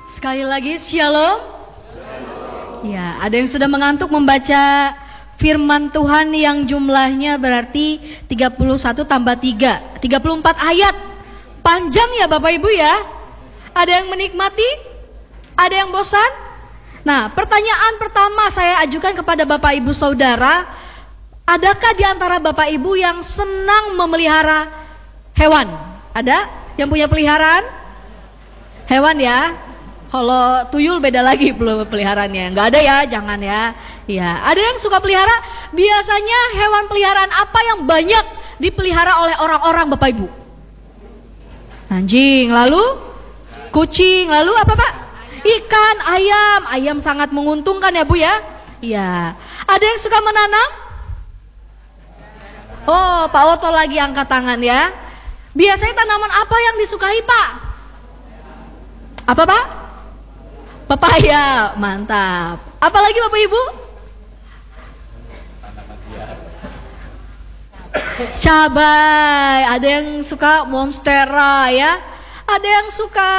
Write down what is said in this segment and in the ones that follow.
Sekali lagi shalom. Ya, ada yang sudah mengantuk membaca firman Tuhan yang jumlahnya berarti 31 tambah 3, 34 ayat. Panjang ya Bapak Ibu ya. Ada yang menikmati? Ada yang bosan? Nah, pertanyaan pertama saya ajukan kepada Bapak Ibu Saudara, adakah di antara Bapak Ibu yang senang memelihara hewan? Ada yang punya peliharaan? Hewan ya? Kalau tuyul beda lagi peliharaannya. Enggak ada ya, jangan ya. Ya, ada yang suka pelihara? Biasanya hewan peliharaan apa yang banyak dipelihara oleh orang-orang Bapak Ibu? Anjing, lalu kucing, lalu apa Pak? Ikan, ayam. Ayam sangat menguntungkan ya Bu ya. Iya. Ada yang suka menanam? Oh, Pak Oto lagi angkat tangan ya. Biasanya tanaman apa yang disukai Pak? Apa Pak? Pepaya, mantap. Apalagi Bapak Ibu? Cabai, ada yang suka monstera ya. Ada yang suka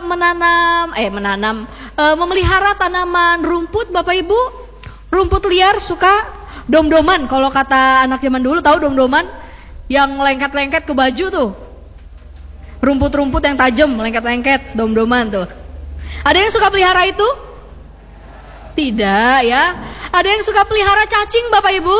memelihara tanaman rumput Bapak Ibu. Rumput liar suka dom-doman. Kalau kata anak zaman dulu, tahu dom-doman? Yang lengket-lengket ke baju tuh. Rumput-rumput yang tajam, lengket-lengket, dom-doman tuh. Ada yang suka pelihara itu? Tidak ya. Ada yang suka pelihara cacing Bapak Ibu?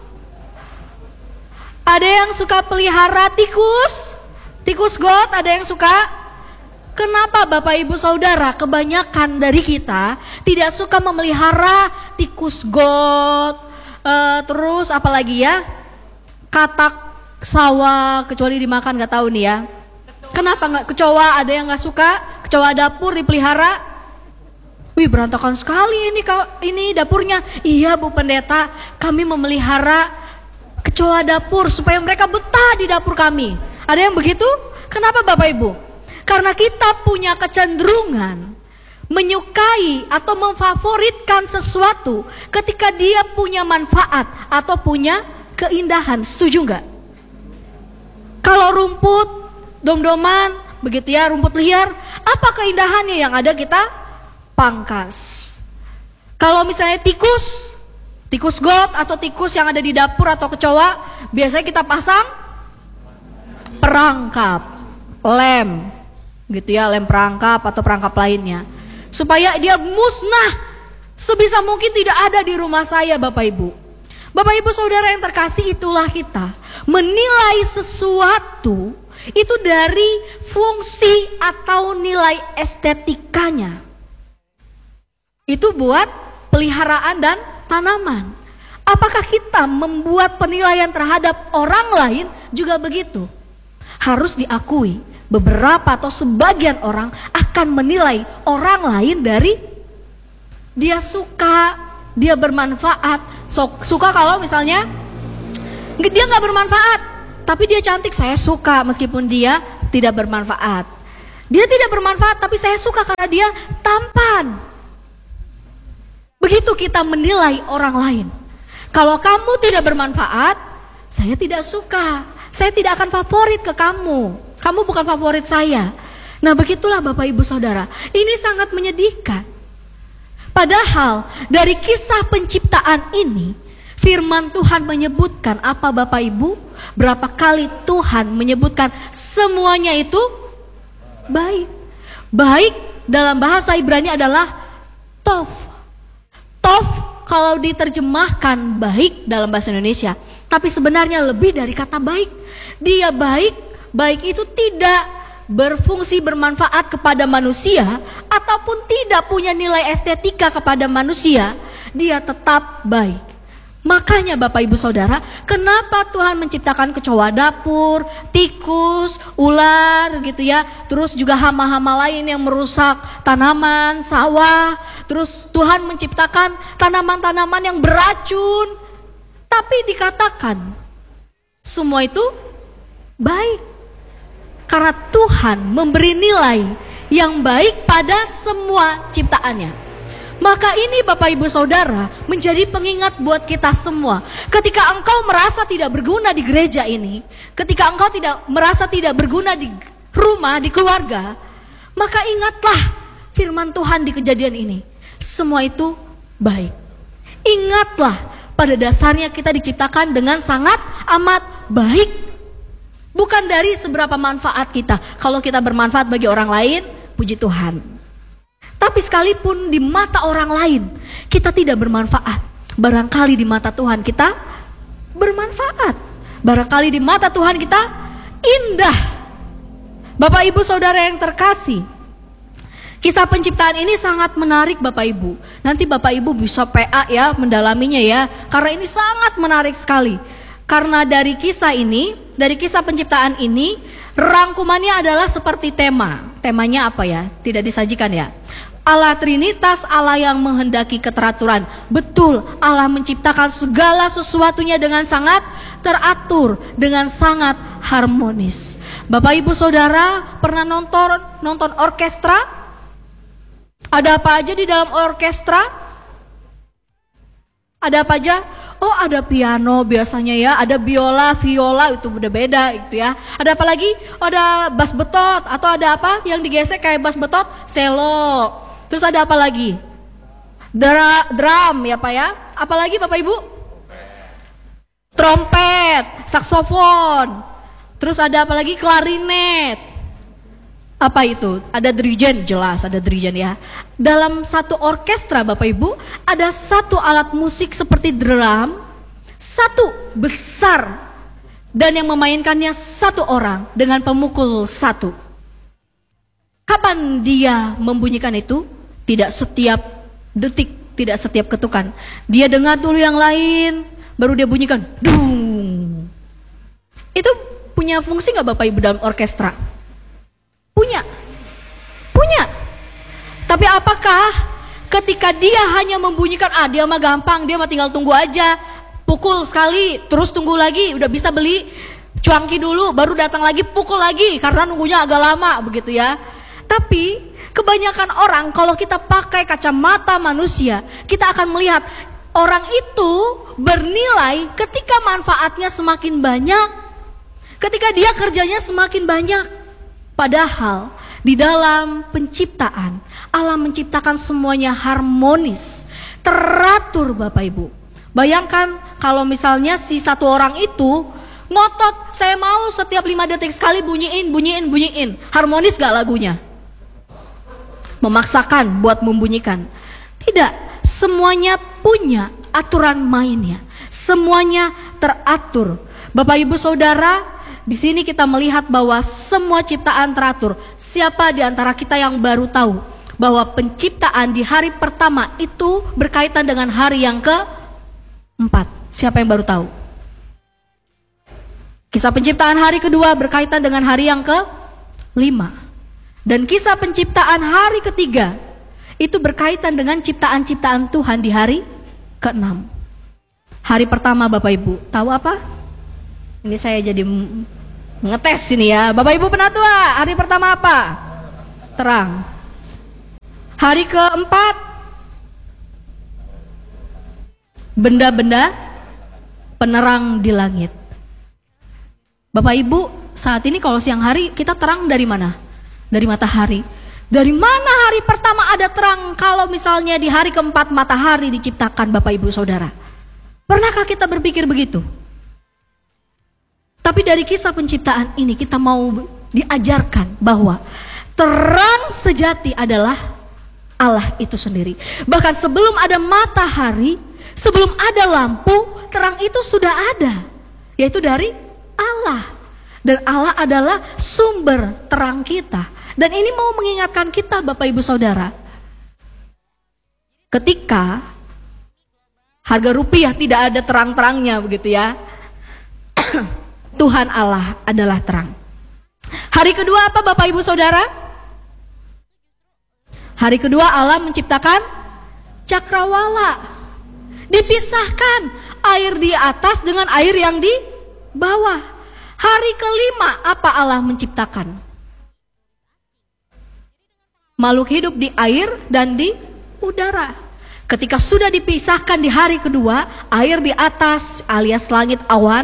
Ada yang suka pelihara tikus? Tikus got ada yang suka? Kenapa Bapak Ibu Saudara kebanyakan dari kita tidak suka memelihara tikus got? Terus apalagi ya? Katak sawah, kecuali dimakan gak tahu nih ya. Kenapa nggak? Kecoa ada yang nggak suka? Kecoa dapur dipelihara? Wih, berantakan sekali ini dapurnya. Iya Bu Pendeta, kami memelihara kecoa dapur supaya mereka betah di dapur kami. Ada yang begitu? Kenapa Bapak Ibu? Karena kita punya kecenderungan menyukai atau memfavoritkan sesuatu ketika dia punya manfaat atau punya keindahan. Setuju nggak? Kalau rumput dom-doman, begitu ya, rumput liar, apa keindahannya yang ada kita pangkas. Kalau misalnya tikus got atau tikus yang ada di dapur atau kecoa, biasanya kita pasang perangkap, lem, gitu ya, lem perangkap atau perangkap lainnya, supaya dia musnah sebisa mungkin tidak ada di rumah saya Bapak Ibu. Bapak Ibu Saudara yang terkasih, itulah kita menilai sesuatu itu dari fungsi atau nilai estetikanya. Itu buat peliharaan dan tanaman. Apakah kita membuat penilaian terhadap orang lain juga begitu? Harus diakui, beberapa atau sebagian orang akan menilai orang lain dari dia suka, dia bermanfaat. Suka kalau misalnya dia nggak bermanfaat, tapi dia cantik, saya suka meskipun dia tidak bermanfaat. Dia tidak bermanfaat, tapi saya suka karena dia tampan. Begitu kita menilai orang lain. Kalau kamu tidak bermanfaat, saya tidak suka. Saya tidak akan favorit ke kamu. Kamu bukan favorit saya. Nah, begitulah Bapak Ibu Saudara. Ini sangat menyedihkan. Padahal dari kisah penciptaan ini, firman Tuhan menyebutkan apa Bapak Ibu? Berapa kali Tuhan menyebutkan semuanya itu baik. Baik dalam bahasa Ibrani adalah tov. Tov kalau diterjemahkan baik dalam bahasa Indonesia, tapi sebenarnya lebih dari kata baik. Dia baik, baik itu tidak berfungsi bermanfaat kepada manusia ataupun tidak punya nilai estetika kepada manusia, dia tetap baik. Makanya Bapak Ibu Saudara, kenapa Tuhan menciptakan kecoa dapur, tikus, ular gitu ya, terus juga hama-hama lain yang merusak tanaman, sawah. Terus Tuhan menciptakan tanaman-tanaman yang beracun, tapi dikatakan semua itu baik. Karena Tuhan memberi nilai yang baik pada semua ciptaannya. Maka ini Bapak Ibu Saudara menjadi pengingat buat kita semua. Ketika engkau merasa tidak berguna di gereja ini, ketika engkau merasa tidak berguna di rumah, di keluarga, maka ingatlah firman Tuhan di kejadian ini, semua itu baik. Ingatlah, pada dasarnya kita diciptakan dengan sangat amat baik. Bukan dari seberapa manfaat kita. Kalau kita bermanfaat bagi orang lain, puji Tuhan. Tapi sekalipun di mata orang lain kita tidak bermanfaat, barangkali di mata Tuhan kita bermanfaat. Barangkali di mata Tuhan kita indah. Bapak Ibu Saudara yang terkasih, kisah penciptaan ini sangat menarik Bapak Ibu. Nanti Bapak Ibu bisa PA ya, mendalaminya ya, karena ini sangat menarik sekali. Karena dari kisah ini, dari kisah penciptaan ini, rangkumannya adalah seperti tema. Temanya apa ya? Tidak disajikan ya. Allah Trinitas, Allah yang menghendaki keteraturan. Betul, Allah menciptakan segala sesuatunya dengan sangat teratur, dengan sangat harmonis. Bapak Ibu Saudara pernah nonton orkestra? Ada apa aja di dalam orkestra? Ada apa aja? Oh, ada piano biasanya ya, ada viola itu udah beda gitu ya. Ada apa lagi? Oh, ada bass betot, atau ada apa yang digesek kayak bass betot? Selo. Terus ada apa lagi? Drum ya Pak ya. Apalagi Bapak Ibu? Trompet, saksofon. Terus ada apa lagi? Klarinet. Apa itu? Ada dirijen, jelas ada dirijen ya. Dalam satu orkestra Bapak Ibu, ada satu alat musik seperti drum, satu besar, dan yang memainkannya satu orang dengan pemukul satu. Kapan dia membunyikan itu? Tidak setiap detik, tidak setiap ketukan. Dia dengar dulu yang lain, baru dia bunyikan. Dung. Itu punya fungsi gak Bapak Ibu dalam orkestra? Punya. Tapi apakah ketika dia hanya membunyikan, dia mah gampang, dia mah tinggal tunggu aja, pukul sekali, terus tunggu lagi, udah bisa beli cuanki dulu, baru datang lagi pukul lagi, karena nunggunya agak lama begitu ya. Tapi kebanyakan orang, kalau kita pakai kacamata manusia, kita akan melihat orang itu bernilai ketika manfaatnya semakin banyak, ketika dia kerjanya semakin banyak. Padahal di dalam penciptaan, Allah menciptakan semuanya harmonis, teratur Bapak Ibu. Bayangkan kalau misalnya si satu orang itu ngotot, saya mau setiap 5 detik sekali bunyiin. Harmonis gak lagunya? Memaksakan buat membunyikan. Tidak, semuanya punya aturan mainnya. Semuanya teratur. Bapak Ibu Saudara, di sini kita melihat bahwa semua ciptaan teratur. Siapa di antara kita yang baru tahu bahwa penciptaan di hari pertama itu berkaitan dengan hari yang ke-4? Siapa yang baru tahu? Kisah penciptaan hari kedua berkaitan dengan hari yang ke-5. Dan kisah penciptaan hari ketiga itu berkaitan dengan ciptaan-ciptaan Tuhan di hari ke-6. Hari pertama Bapak Ibu, tahu apa? Ini saya jadi ngetes ini ya. Bapak Ibu penatua, hari pertama apa? Terang. Hari keempat, benda-benda penerang di langit. Bapak Ibu, saat ini kalau siang hari kita terang dari mana? Dari matahari. Dari mana hari pertama ada terang kalau misalnya di hari keempat matahari diciptakan Bapak Ibu Saudara? Pernahkah kita berpikir begitu? Tapi dari kisah penciptaan ini kita mau diajarkan bahwa terang sejati adalah Allah itu sendiri. Bahkan sebelum ada matahari, sebelum ada lampu, terang itu sudah ada, yaitu dari Allah. Dan Allah adalah sumber terang kita. Dan ini mau mengingatkan kita Bapak Ibu Saudara, ketika harga rupiah tidak ada terang-terangnya begitu ya, Tuhan Allah adalah terang. Hari kedua apa Bapak Ibu Saudara? Hari kedua Allah menciptakan cakrawala. Dipisahkan air di atas dengan air yang di bawah. Hari kelima apa Allah menciptakan? Makhluk hidup di air dan di udara. Ketika sudah dipisahkan di hari kedua, air di atas alias langit awan,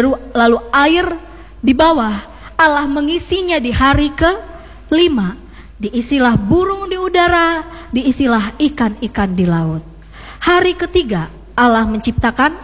lalu air di bawah, Allah mengisinya di hari ke-5 diisilah burung di udara, diisilah ikan-ikan di laut. Hari ketiga Allah menciptakan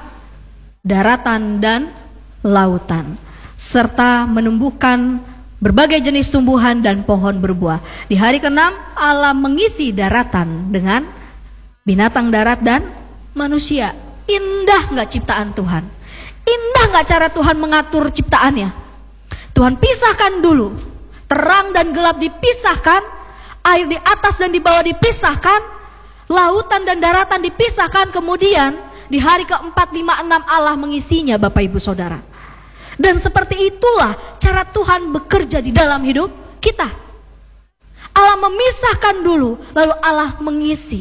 daratan dan lautan, serta menumbuhkan berbagai jenis tumbuhan dan pohon berbuah. Di hari keenam Allah mengisi daratan dengan binatang darat dan manusia. Indah gak ciptaan Tuhan? Indah gak cara Tuhan mengatur ciptaannya? Tuhan pisahkan dulu, terang dan gelap dipisahkan, air di atas dan di bawah dipisahkan, lautan dan daratan dipisahkan. Kemudian di hari keempat, lima, enam Allah mengisinya, Bapak Ibu Saudara. Dan seperti itulah cara Tuhan bekerja di dalam hidup kita. Allah memisahkan dulu, lalu Allah mengisi.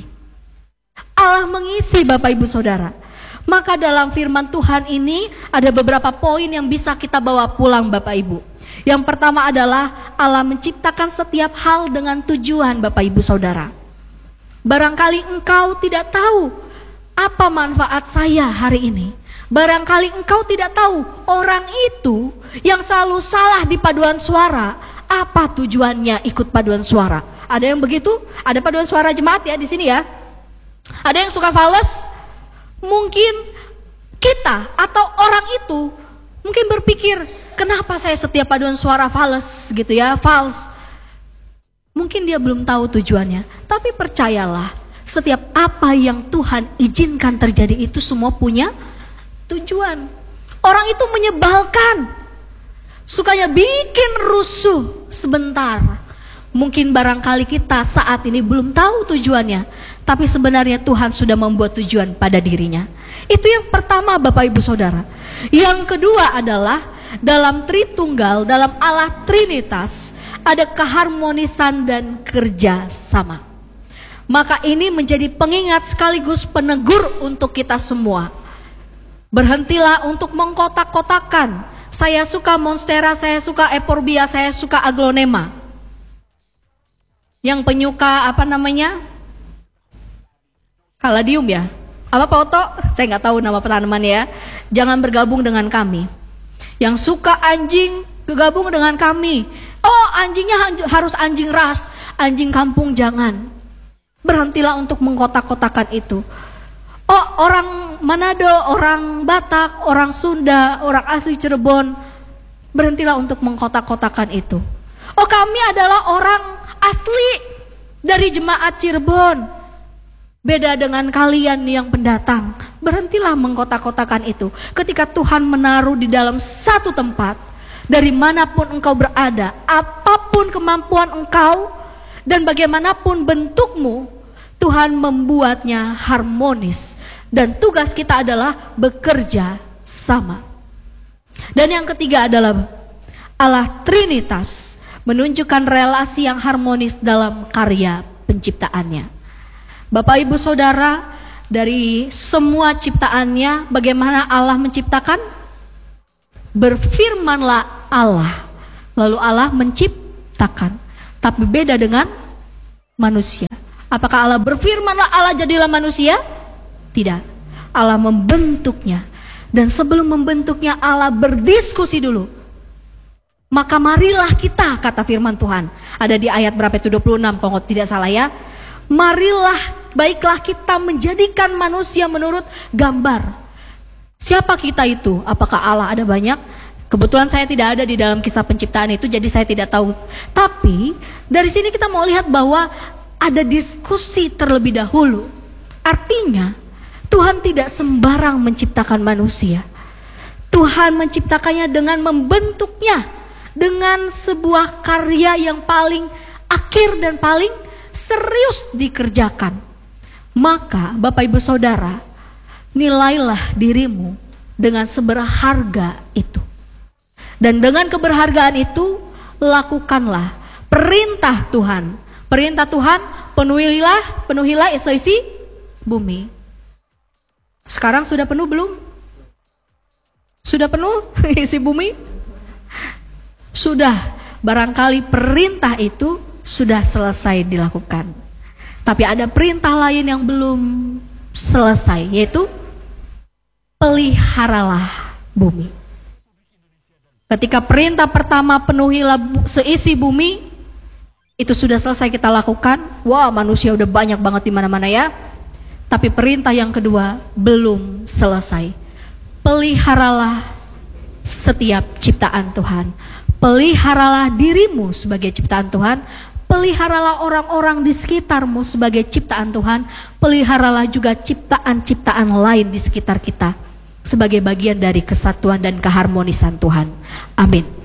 Allah mengisi, Bapak Ibu Saudara. Maka dalam firman Tuhan ini ada beberapa poin yang bisa kita bawa pulang, Bapak Ibu. Yang pertama adalah Allah menciptakan setiap hal dengan tujuan, Bapak Ibu Saudara. Barangkali engkau tidak tahu apa manfaat saya hari ini. Barangkali engkau tidak tahu orang itu yang selalu salah di paduan suara, apa tujuannya ikut paduan suara. Ada yang begitu? Ada paduan suara jemaat ya di sini ya. Ada yang suka fales? Mungkin kita atau orang itu mungkin berpikir, kenapa saya setiap paduan suara fales gitu ya, fals. Mungkin dia belum tahu tujuannya. Tapi percayalah, setiap apa yang Tuhan izinkan terjadi itu semua punya tujuan. Orang itu menyebalkan, sukanya bikin rusuh sebentar. Mungkin barangkali kita saat ini belum tahu tujuannya, tapi sebenarnya Tuhan sudah membuat tujuan pada dirinya. Itu yang pertama, Bapak Ibu Saudara. Yang kedua adalah dalam Tritunggal, dalam Allah Trinitas ada keharmonisan dan kerja sama. Maka ini menjadi pengingat sekaligus penegur untuk kita semua. Berhentilah untuk mengkotak-kotakan. Saya suka monstera, saya suka euphorbia, saya suka aglonema. Yang penyuka apa namanya? Caladium ya? Apa Pak Oto? Saya nggak tahu nama tanaman ya. Jangan bergabung dengan kami. Yang suka anjing, bergabung dengan kami. Oh, anjingnya harus anjing ras, anjing kampung jangan. Berhentilah untuk mengkotak-kotakan itu. Oh, orang Manado, orang Batak, orang Sunda, orang asli Cirebon, berhentilah untuk mengkotak-kotakan itu. Oh, kami adalah orang asli dari jemaat Cirebon, beda dengan kalian yang pendatang. Berhentilah mengkotak-kotakan itu. Ketika Tuhan menaruh di dalam satu tempat, dari manapun engkau berada, apapun kemampuan engkau, dan bagaimanapun bentukmu, Tuhan membuatnya harmonis. Dan tugas kita adalah bekerja sama. Dan yang ketiga adalah Allah Trinitas menunjukkan relasi yang harmonis dalam karya penciptaannya. Bapak Ibu Saudara, dari semua ciptaannya bagaimana Allah menciptakan? Berfirmanlah Allah, lalu Allah menciptakan. Tapi beda dengan manusia. Apakah Allah berfirmanlah Allah jadilah manusia? Tidak, Allah membentuknya. Dan sebelum membentuknya Allah berdiskusi dulu. Maka marilah kita, kata firman Tuhan. Ada di ayat berapa itu, 26 kalau tidak salah ya. Marilah, baiklah kita menjadikan manusia menurut gambar. Siapa kita itu? Apakah Allah? Ada banyak. Kebetulan saya tidak ada di dalam kisah penciptaan itu, jadi saya tidak tahu. Tapi dari sini kita mau lihat bahwa ada diskusi terlebih dahulu. Artinya Tuhan tidak sembarang menciptakan manusia. Tuhan menciptakannya dengan membentuknya, dengan sebuah karya yang paling akhir dan paling serius dikerjakan. Maka Bapak Ibu Saudara, nilailah dirimu dengan seberharga itu. Dan dengan keberhargaan itu, lakukanlah perintah Tuhan. Perintah Tuhan, penuhilah isi bumi. Sekarang sudah penuh belum? Sudah penuh isi bumi? Sudah. Barangkali perintah itu sudah selesai dilakukan. Tapi ada perintah lain yang belum selesai, yaitu peliharalah bumi. Ketika perintah pertama penuhilah seisi bumi, Itu sudah selesai kita lakukan. Wah, manusia udah banyak banget di mana-mana ya. Tapi perintah yang kedua belum selesai. Peliharalah setiap ciptaan Tuhan. Peliharalah dirimu sebagai ciptaan Tuhan. Peliharalah orang-orang di sekitarmu sebagai ciptaan Tuhan. Peliharalah juga ciptaan-ciptaan lain di sekitar kita sebagai bagian dari kesatuan dan keharmonisan Tuhan. Amin.